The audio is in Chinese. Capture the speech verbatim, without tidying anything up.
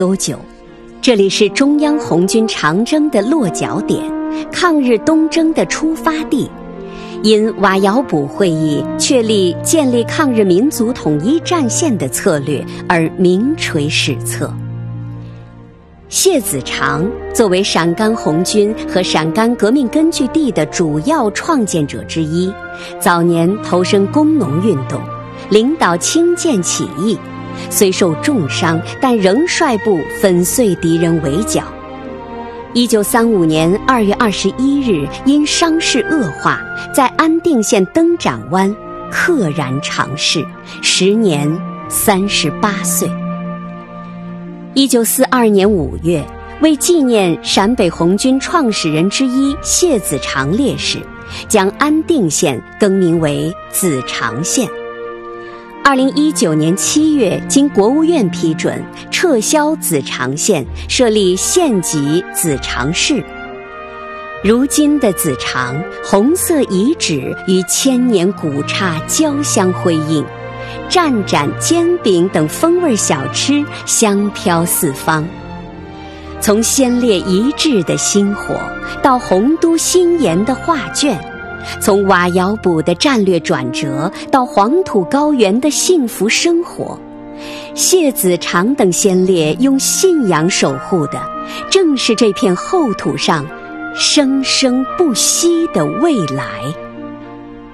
悠久。这里是中央红军长征的落脚点，抗日东征的出发地。因瓦窑堡会议确立建立抗日民族统一战线的策略而名垂史册。谢子长作为陕甘红军和陕甘革命根据地的主要创建者之一，早年投身工农运动，领导清涧起义，虽受重伤，但仍率部粉碎敌人围剿。一九三五年二月二十一日，因伤势恶化，在安定县登展湾溘然长逝，时年三十八岁。一九四二年五月，为纪念陕北红军创始人之一谢子长烈士，将安定县更名为子长县。二零一九年七月，经国务院批准，撤销子长县，设立县级子长市。如今的子长，红色遗址与千年古刹交相辉映，蘸盏煎饼等风味小吃香飘四方。从先烈遗志的薪火，到洪都新岩的画卷，从瓦窑堡的战略转折到黄土高原的幸福生活，谢子长等先烈用信仰守护的，正是这片厚土上生生不息的未来。